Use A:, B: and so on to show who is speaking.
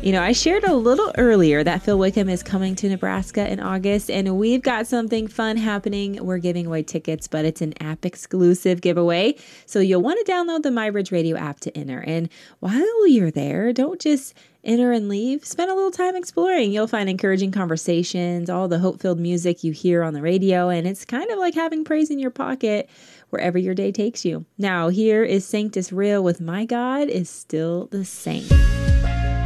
A: I shared a little earlier that Phil Wickham is coming to Nebraska in August, and we've got something fun happening. We're giving away tickets, but it's an app exclusive giveaway. So you'll want to download the MyBridge Radio app to enter. And while you're there, don't just enter and leave. Spend a little time exploring. You'll find encouraging conversations, all the hope-filled music you hear on the radio, and it's kind of like having praise in your pocket wherever your day takes you. Now, here is Sanctus Real with My God is Still the Same.